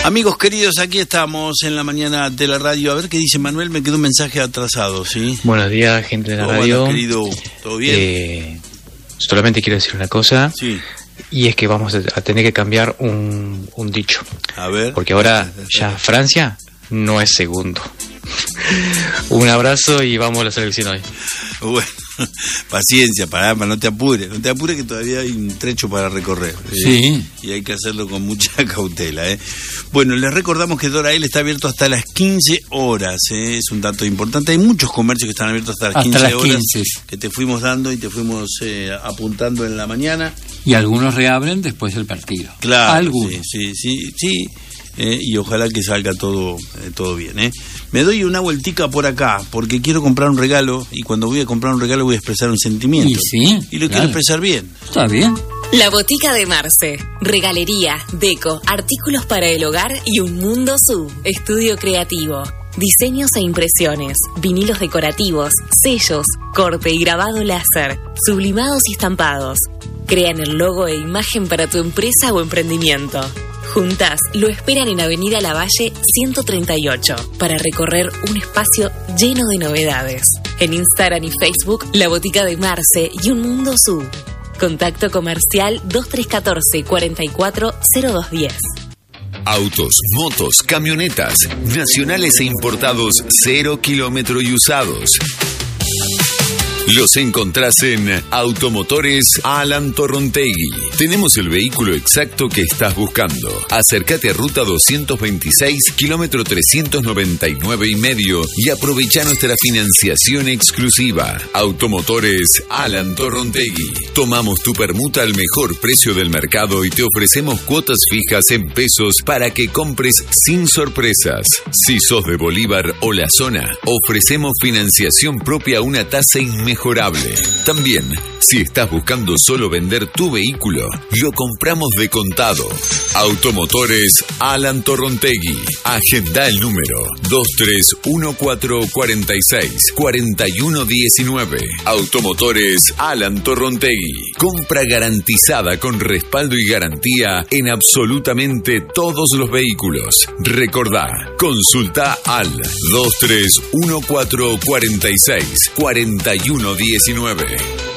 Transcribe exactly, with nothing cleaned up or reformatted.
Amigos queridos, aquí estamos en la mañana de la radio. A ver qué dice Manuel, me quedó un mensaje atrasado, ¿sí? Buenos días, gente de la ¿Cómo radio. andas, querido? ¿Todo bien? Eh, solamente quiero decir una cosa. Sí. Y es que vamos a tener que cambiar un, un dicho. A ver. Porque ahora ya Francia no es segundo. Un abrazo y vamos a la selección hoy. Bueno, paciencia, pará, no te apures, no te apures que todavía hay un trecho para recorrer. Sí. ¿eh? Y hay que hacerlo con mucha cautela. ¿eh? Bueno, les recordamos que Dora L está abierto hasta las quince horas. ¿eh? Es un dato importante. Hay muchos comercios que están abiertos hasta las hasta quince las horas. quince. Que te fuimos dando y te fuimos eh, apuntando en la mañana. Y algunos reabren después del partido. Claro. Algunos. Sí, sí, sí. sí. Eh, y ojalá que salga todo eh, todo bien. ¿eh? Me doy una vueltica por acá porque quiero comprar un regalo y cuando voy a comprar un regalo voy a expresar un sentimiento. Y sí, y lo claro. quiero expresar bien. Está bien. La Botica de Marce. Regalería, deco, artículos para el hogar y un mundo sub. Estudio creativo. Diseños e impresiones, vinilos decorativos, sellos, corte y grabado láser, sublimados y estampados. Crean el logo e imagen para tu empresa o emprendimiento. Juntas lo esperan en Avenida Lavalle ciento treinta y ocho para recorrer un espacio lleno de novedades. En Instagram y Facebook, La Botica de Marce y Un Mundo Sub. Contacto comercial dos tres uno cuatro, cuarenta y cuatro, cero dos diez. Autos, motos, camionetas, nacionales e importados, cero kilómetro y usados. Los encontrás en Automotores Alan Torrontegui. Tenemos el vehículo exacto que estás buscando. Acércate a Ruta doscientos veintiséis, kilómetro trescientos noventa y nueve y medio y aprovecha nuestra financiación exclusiva. Automotores Alan Torrontegui. Tomamos tu permuta al mejor precio del mercado y te ofrecemos cuotas fijas en pesos para que compres sin sorpresas. Si sos de Bolívar o la zona, ofrecemos financiación propia a una tasa inmejorable. También, si estás buscando solo vender tu vehículo, lo compramos de contado. Automotores Alan Torrontegui. Agenda el número dos tres uno cuatro, cuatro seis, cuatro uno uno nueve. Automotores Alan Torrontegui. Compra garantizada con respaldo y garantía en absolutamente todos los vehículos. Recordá, consulta al dos tres uno cuatro, cuatro seis, cuatro uno uno nueve.